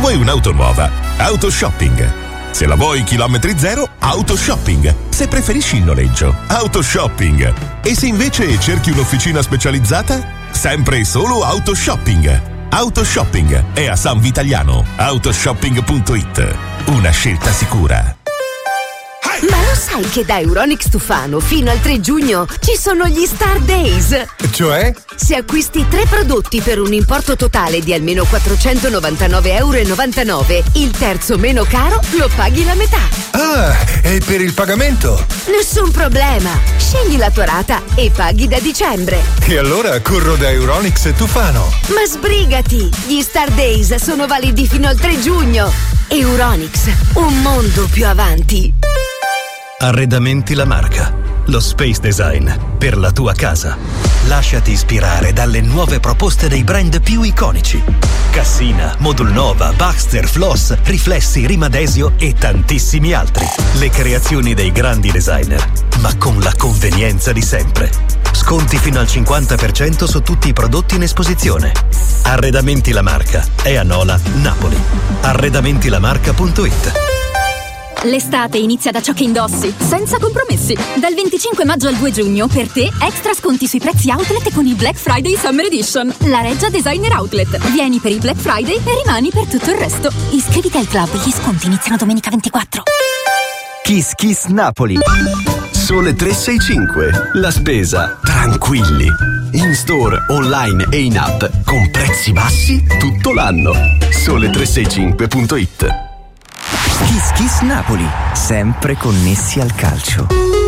vuoi un'auto nuova, Autoshopping. Se la vuoi chilometri zero, Autoshopping. Se preferisci il noleggio, Autoshopping. E se invece cerchi un'officina specializzata, sempre e solo Autoshopping. Autoshopping è a San Vitaliano. Autoshopping.it. Una scelta sicura. Ma lo sai che da Euronics Tufano fino al 3 giugno ci sono gli Star Days? Cioè? Se acquisti 3 prodotti per un importo totale di almeno 499,99 €, il terzo meno caro lo paghi la metà. Ah, e per il pagamento? Nessun problema. Scegli la tua rata e paghi da dicembre. E allora corro da Euronics Tufano. Ma sbrigati! Gli Star Days sono validi fino al 3 giugno. Euronics, un mondo più avanti. Arredamenti La Marca, lo space design per la tua casa. Lasciati ispirare dalle nuove proposte dei brand più iconici. Cassina, Modulnova, Baxter, Floss, Riflessi, Rimadesio e tantissimi altri. Le creazioni dei grandi designer, ma con la convenienza di sempre. Sconti fino al 50% su tutti i prodotti in esposizione. Arredamenti La Marca è a Nola, Napoli. Arredamentilamarca.it. L'estate inizia da ciò che indossi, senza compromessi. Dal 25 maggio al 2 giugno, per te, extra sconti sui prezzi outlet con il Black Friday Summer Edition. La Reggia Designer Outlet. Vieni per il Black Friday e rimani per tutto il resto. Iscriviti al club, gli sconti iniziano domenica 24. Kiss Kiss Napoli. Sole 365. La spesa tranquilli. In store, online e in app con prezzi bassi tutto l'anno. Sole365.it. Kiss Kiss Napoli, sempre connessi al calcio.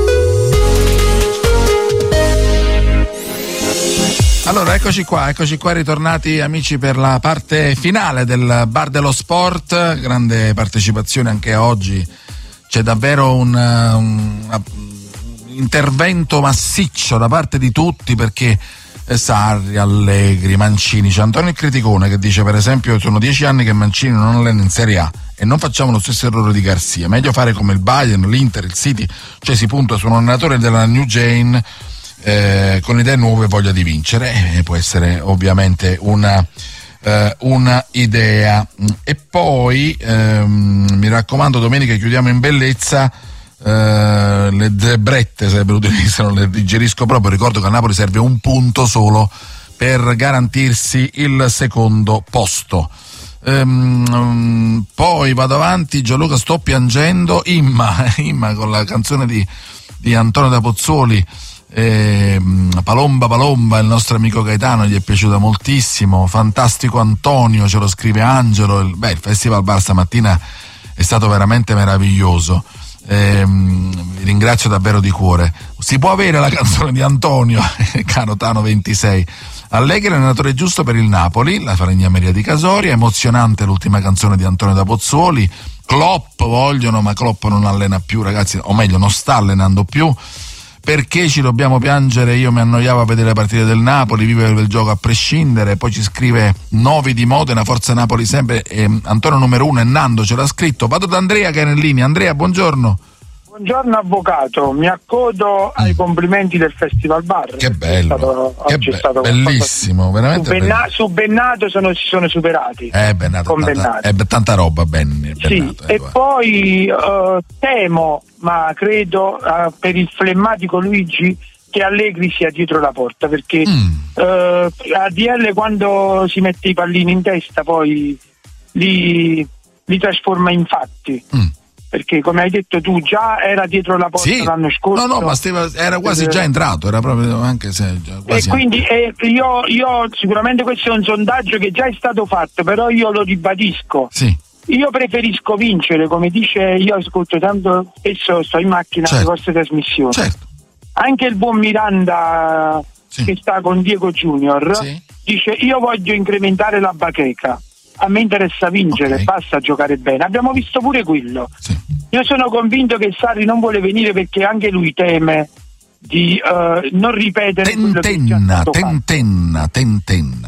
Allora, eccoci qua ritornati amici per la parte finale del Bar dello Sport. Grande partecipazione anche oggi, c'è davvero un intervento massiccio da parte di tutti, perché Sarri, Allegri, Mancini, c'è Antonio il Criticone che dice per esempio sono 10 anni che Mancini non allena in Serie A e non facciamo lo stesso errore di Garcia, meglio fare come il Bayern, l'Inter, il City, cioè si punta su un allenatore della New Gen con idee nuove e voglia di vincere, può essere ovviamente una idea. E poi mi raccomando, domenica chiudiamo in bellezza. Le zebrette sarebbero utili, se non le digerisco proprio. Ricordo che a Napoli serve un punto solo per garantirsi il secondo posto. Poi vado avanti, Gianluca, sto piangendo. Imma con la canzone di Antonio da Pozzuoli, Palomba Palomba, il nostro amico Gaetano, gli è piaciuta moltissimo. Fantastico Antonio, ce lo scrive Angelo. Il Festival Bar stamattina è stato veramente meraviglioso. Vi ringrazio davvero di cuore. Si può avere la canzone di Antonio caro Tano 26. Allegri è l'allenatore giusto per il Napoli, la falegnameria di Casoria. Emozionante l'ultima canzone di Antonio da Pozzuoli. Klopp vogliono, ma Klopp non allena più, ragazzi, o meglio non sta allenando più. Perché ci dobbiamo piangere? Io mi annoiavo a vedere le partite del Napoli, vivere il gioco a prescindere. Poi ci scrive Novi di Modena, Forza Napoli sempre. Antonio numero 1 e Nando ce l'ha scritto. Vado da Andrea che è in linea. Andrea, buongiorno. Buongiorno avvocato, mi accodo ai complimenti del Festival Bar. Che bello, è stato bellissimo, veramente su Bennato si sono superati. Bennato, tanta roba, Bennato, e poi temo, ma credo per il flemmatico Luigi, che Allegri sia dietro la porta, perché ADL quando si mette i pallini in testa poi li trasforma in fatti. Perché come hai detto tu già era dietro la porta l'anno scorso. No, ma era quasi già entrato, era proprio, anche se già quasi. E quindi io sicuramente questo è un sondaggio che già è stato fatto, però io lo ribadisco. Sì. Io preferisco vincere, come dice, io ascolto tanto, spesso sto in macchina alle vostre trasmissioni. Certo. Anche il buon Miranda che sta con Diego Junior dice io voglio incrementare la bacheca. A me interessa vincere, basta giocare bene. Abbiamo visto pure quello. Io sono convinto che Sarri non vuole venire perché anche lui teme di non ripetere quello che è già stato fatto. Tentenna.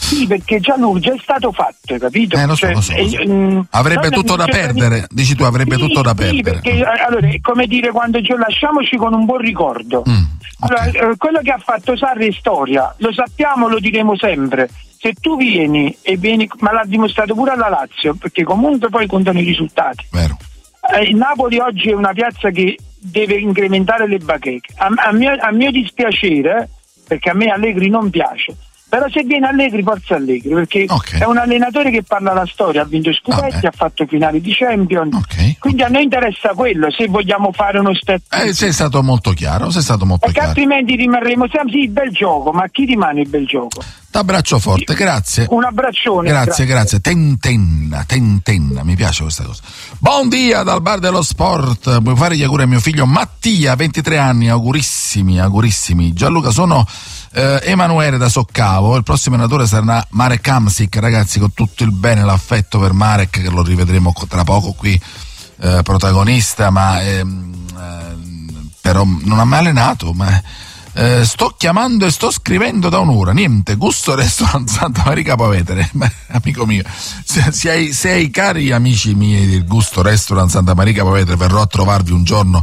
Sì, perché Gianluca è stato fatto, capito? Lo so. Avrebbe tutto da perdere, dici tu, avrebbe tutto da perdere. Sì, perché allora è come dire, quando lasciamoci con un buon ricordo. Allora, quello che ha fatto Sarri è storia, lo sappiamo, lo diremo sempre. Se tu vieni, ma l'ha dimostrato pure alla Lazio, perché comunque poi contano i risultati. Vero. Il Napoli oggi è una piazza che deve incrementare le bacheche. A mio dispiacere, perché a me Allegri non piace, però se viene Allegri, forza Allegri, perché è un allenatore che parla la storia, ha vinto scudetti, ha fatto finali di Champions, quindi a noi interessa quello, se vogliamo fare uno step. Sei stato molto chiaro, perché altrimenti rimarremo sempre, sì, bel gioco, ma chi rimane il bel gioco? T'abbraccio forte, grazie. Un abbraccione. Grazie. Tentenna, mi piace questa cosa. Buon dia dal bar dello sport. Vuoi fare gli auguri a mio figlio Mattia, 23 anni, augurissimi. Gianluca, sono Emanuele da Soccavo, il prossimo allenatore sarà Marek Hamsik, ragazzi, con tutto il bene, l'affetto per Marek, che lo rivedremo tra poco qui protagonista, ma però non ha mai allenato, ma sto chiamando e sto scrivendo da un'ora, niente, Gusto Restaurant Santa Maria Capovetere. Amico mio, se ai cari amici miei del Gusto Restaurant Santa Maria Capovetere verrò a trovarvi un giorno,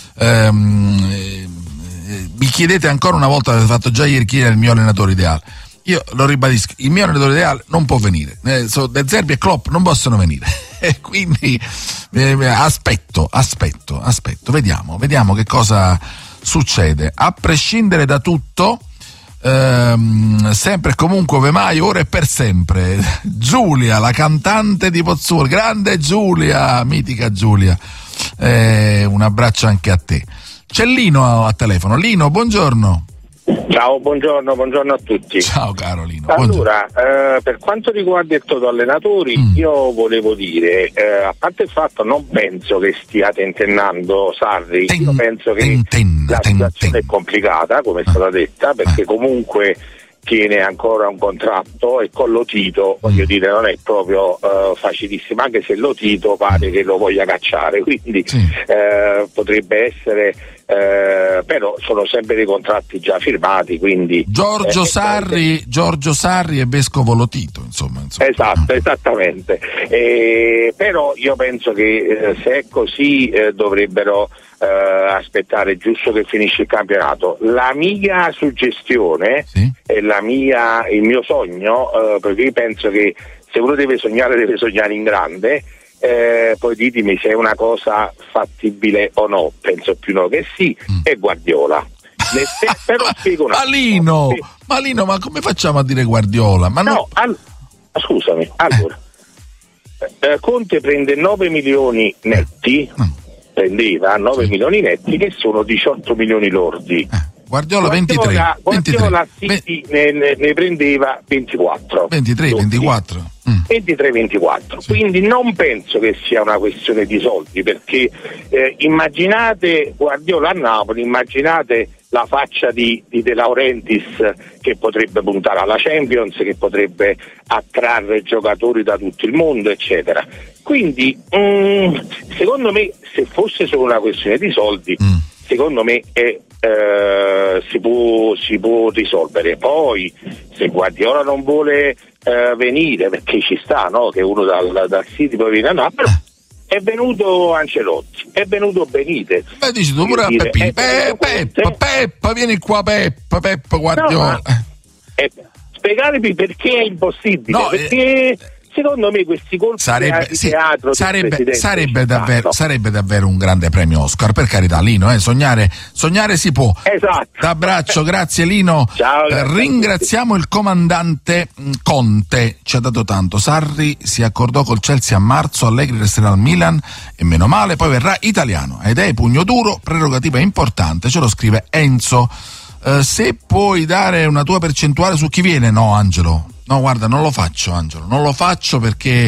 mi chiedete ancora una volta, avete fatto già ieri, chi è il mio allenatore ideale. Io lo ribadisco, il mio allenatore ideale non può venire, De Zerbi e Klopp non possono venire, e quindi aspetto, vediamo che cosa succede. A prescindere da tutto, sempre e comunque Vemai, ora e per sempre, Giulia, la cantante di Pozzuoli, grande Giulia, mitica Giulia, un abbraccio anche a te. C'è Lino a telefono. Lino, buongiorno. Ciao, buongiorno a tutti. Ciao caro Lino. Allora, per quanto riguarda il Toto allenatori, io volevo dire, a parte il fatto, non penso che stia tentennando Sarri, io penso che la situazione è complicata, come è stata detta, perché comunque tiene ancora un contratto e con Lotito, voglio dire, non è proprio facilissimo, anche se Lotito pare che lo voglia cacciare, quindi potrebbe essere, però sono sempre dei contratti già firmati, quindi Giorgio Sarri e Vescovo Lotito, insomma. Esatto, esattamente, però io penso che se è così dovrebbero aspettare giusto che finisce il campionato. La mia suggestione e il mio sogno, perché io penso che se uno deve sognare in grande, poi ditemi se è una cosa fattibile o no, penso più no che sì, è Guardiola. Però spiego una Malino, ma come facciamo a dire Guardiola? Scusami, allora Conte prende 9 milioni netti, prendeva 9 milioni netti, che sono 18 milioni lordi. Guardiola 23. Guardiola ne prendeva 24. 23-24. 23-24. Quindi non penso che sia una questione di soldi, perché immaginate Guardiola a Napoli, immaginate la faccia di De Laurentiis, che potrebbe puntare alla Champions, che potrebbe attrarre giocatori da tutto il mondo, eccetera. Quindi secondo me, se fosse solo una questione di soldi, secondo me si può risolvere. Poi se Guardiola non vuole venire, perché ci sta, no? Che uno dal City poi viene a Napoli, è venuto Ancelotti, è venuto Benitez. Beh, dici tu pure a Peppino, Peppa, vieni qua, Peppa Guardiola. Spiegatemi perché è impossibile, perché secondo me questi colpi di teatro sarebbe davvero un grande premio Oscar, per carità, Lino, sognare si può. Esatto. T'abbraccio, grazie Lino. Ciao, ringraziamo il comandante Conte, ci ha dato tanto. Sarri si accordò col Chelsea a marzo, Allegri resterà al Milan e meno male, poi verrà italiano, ed è pugno duro, prerogativa importante, ce lo scrive Enzo. Se puoi dare una tua percentuale su chi viene? No, Angelo. No, guarda, non lo faccio, Angelo, non lo faccio perché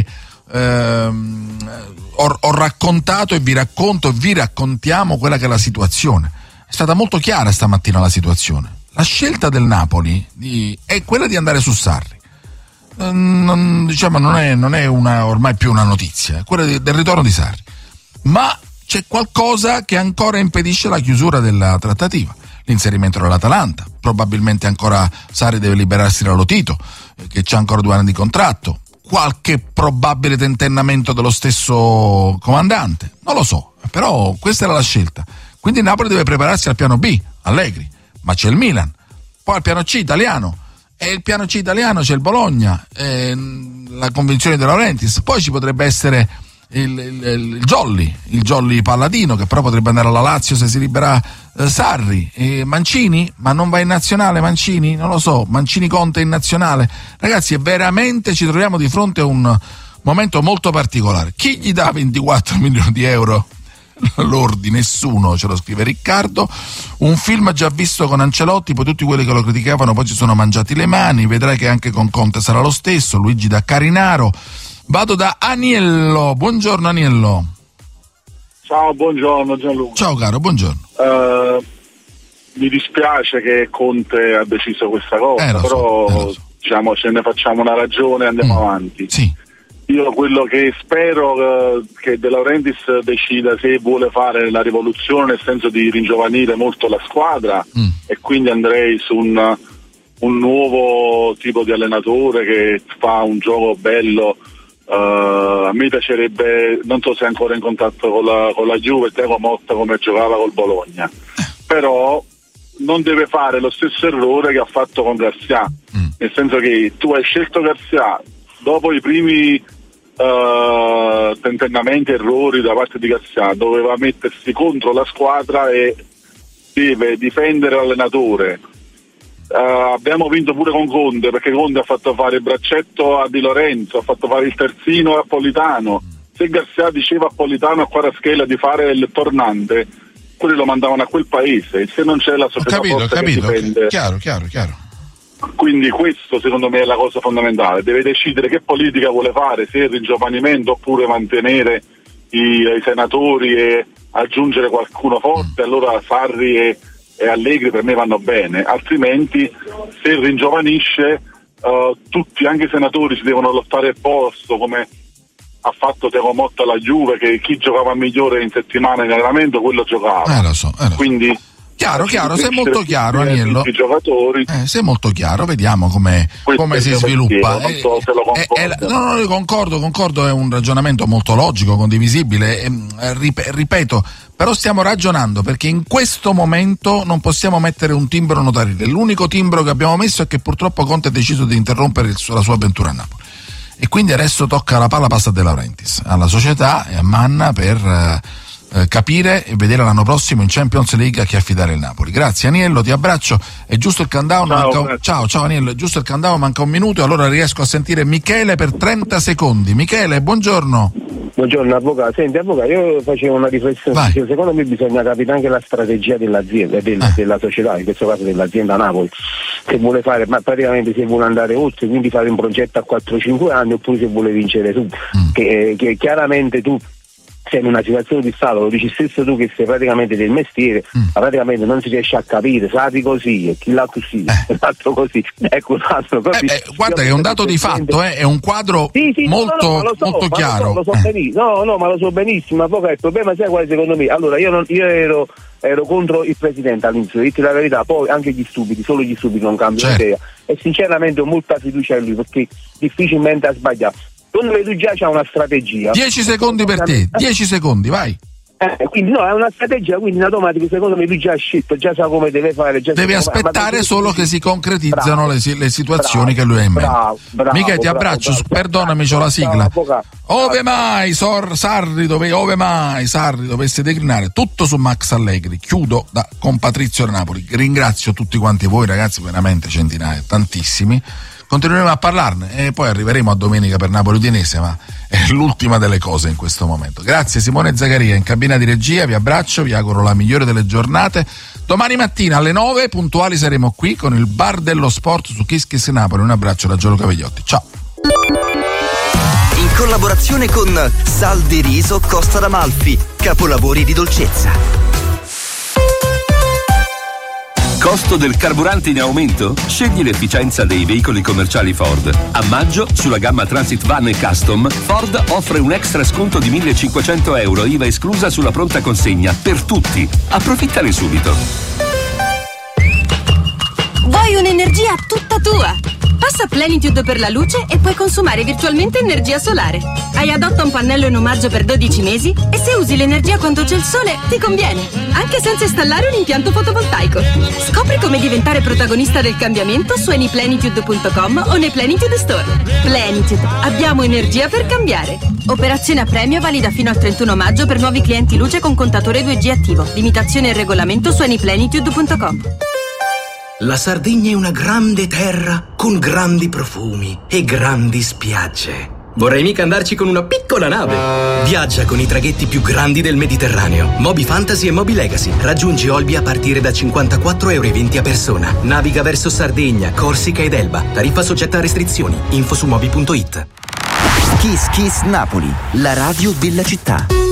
ho raccontato e vi raccontiamo quella che è la situazione. È stata molto chiara stamattina la situazione. La scelta del Napoli è quella di andare su Sarri. Non è ormai più una notizia, è quella del ritorno di Sarri. Ma c'è qualcosa che ancora impedisce la chiusura della trattativa. l'inserimento dell'Atalanta, probabilmente ancora Sarri deve liberarsi da Lotito, che c'ha ancora 2 anni di contratto, qualche probabile tentennamento dello stesso comandante, non lo so, però questa era la scelta. Quindi il Napoli deve prepararsi al piano B, Allegri, ma c'è il Milan, poi al piano C italiano, e il piano C italiano c'è il Bologna, la convinzione di De Laurentiis, poi ci potrebbe essere il Jolly Palladino, che però potrebbe andare alla Lazio se si libera Sarri, e Mancini, ma non va in nazionale Mancini? Non lo so, Mancini Conte in nazionale. Ragazzi, veramente ci troviamo di fronte a un momento molto particolare. Chi gli dà 24 milioni di euro lordi? Nessuno, ce lo scrive Riccardo. Un film già visto con Ancelotti, poi tutti quelli che lo criticavano poi ci sono mangiati le mani, vedrai che anche con Conte sarà lo stesso. Luigi da Carinaro. Vado da Aniello. Buongiorno Aniello. Ciao, buongiorno Gianluca. Ciao caro, buongiorno. Mi dispiace che Conte ha deciso questa cosa, però diciamo, ce ne facciamo una ragione e andiamo avanti. Sì. Io quello che spero che De Laurentiis decida se vuole fare la rivoluzione, nel senso di ringiovanire molto la squadra, e quindi andrei su un nuovo tipo di allenatore che fa un gioco bello. A me piacerebbe, non so se è ancora in contatto con la Juve, Thiago Motta come giocava col Bologna, però non deve fare lo stesso errore che ha fatto con Garcia, nel senso che tu hai scelto Garcia dopo i primi tentennamenti, errori da parte di Garcia, doveva mettersi contro la squadra e deve difendere l'allenatore. Abbiamo vinto pure con Conte, perché Conte ha fatto fare il braccetto a Di Lorenzo, ha fatto fare il terzino a Politano. Se Garcia diceva a Politano e a Kvaratskhelia di fare il tornante, quelli lo mandavano a quel paese, se non c'è la società forte che difende. Chiaro. Quindi questo secondo me è la cosa fondamentale, deve decidere che politica vuole fare, se il ringiovanimento oppure mantenere i senatori e aggiungere qualcuno forte. Allora Sarri e Allegri per me vanno bene, altrimenti se ringiovanisce tutti, anche i senatori, si devono lottare il posto, come ha fatto Thiago Motta alla Juve, che chi giocava migliore in settimana in allenamento quello giocava. Lo so. Quindi chiaro, sei molto chiaro Aniello. I giocatori. Sei molto chiaro, vediamo come si sviluppa. Non so se lo concordo. No, io concordo, è un ragionamento molto logico, condivisibile, ripeto, però stiamo ragionando perché in questo momento non possiamo mettere un timbro notarile. L'unico timbro che abbiamo messo è che purtroppo Conte ha deciso di interrompere la sua avventura a Napoli, e quindi adesso tocca la palla passa a De Laurentiis, alla società e a Manna per capire e vedere l'anno prossimo in Champions League a chi affidare il Napoli. Grazie Aniello, ti abbraccio. È giusto il countdown, ciao Aniello, è giusto il countdown, manca un minuto e allora riesco a sentire Michele per 30 secondi. Michele, buongiorno. Buongiorno avvocato. Senti avvocato, io facevo una riflessione. Secondo me bisogna capire anche la strategia dell'azienda, della società, in questo caso dell'azienda Napoli, se vuole fare, ma praticamente se vuole andare oltre, quindi fare un progetto a 4-5 anni, oppure se vuole vincere su, che chiaramente tu sei in una situazione di stato, lo dici stesso tu che sei praticamente del mestiere, ma praticamente non si riesce a capire, Sarri così e chi l'altro così, l'altro così, ecco l'altro così. Guarda che è un dato di fatto, è un quadro molto chiaro. Lo so benissimo, ma lo so benissimo, avvocato, il problema sai quale secondo me? Allora io ero contro il presidente all'inizio, ditti la verità, poi anche solo gli stupidi non cambiano idea, e sinceramente ho molta fiducia in lui perché difficilmente ha sbagliato. Secondo me lui già c'ha una strategia. 10 secondi per te, 10 secondi, vai. Quindi no, è una strategia, quindi in automatico secondo me lui già ha scelto, già sa come deve fare. Deve aspettare solo che si concretizzano le situazioni che lui ha in mente. Michele, ti abbraccio, perdonami, c'ho la sigla. Ove mai Sarri dovesse declinare tutto su Max Allegri. Chiudo con Patrizio da Napoli. Ringrazio tutti quanti voi ragazzi, veramente centinaia, tantissimi. Continueremo a parlarne e poi arriveremo a domenica per Napoli Udinese, ma è l'ultima delle cose in questo momento. Grazie Simone Zaccaria in cabina di regia, vi abbraccio, vi auguro la migliore delle giornate. Domani mattina alle 9 puntuali saremo qui con il Bar dello Sport su Kiss Kiss Napoli. Un abbraccio da Gianluca Vegliotti, ciao. In collaborazione con Sal di Riso Costa d'Amalfi, capolavori di dolcezza. Costo del carburante in aumento? Scegli l'efficienza dei veicoli commerciali Ford. A maggio, sulla gamma Transit Van e Custom, Ford offre un extra sconto di €1.500, IVA esclusa sulla pronta consegna, per tutti. Approfittane subito. Vuoi un'energia tutta tua? Passa a Plenitude per la luce e puoi consumare virtualmente energia solare. Hai Adotta un pannello in omaggio per 12 mesi e se usi l'energia quando c'è il sole ti conviene, anche senza installare un impianto fotovoltaico. Scopri come diventare protagonista del cambiamento su anyplenitude.com o nei Plenitude Store. Plenitude, abbiamo energia per cambiare. Operazione a premio valida fino al 31 maggio per nuovi clienti luce con contatore 2G attivo. Limitazione e regolamento su anyplenitude.com. La Sardegna è una grande terra con grandi profumi e grandi spiagge. Vorrei mica andarci con una piccola nave. Viaggia con i traghetti più grandi del Mediterraneo. Moby Fantasy e Moby Legacy. Raggiungi Olbia a partire da 54,20 € a persona. Naviga verso Sardegna, Corsica ed Elba. Tariffa soggetta a restrizioni. Info su moby.it. Kiss Kiss Napoli, la radio della città.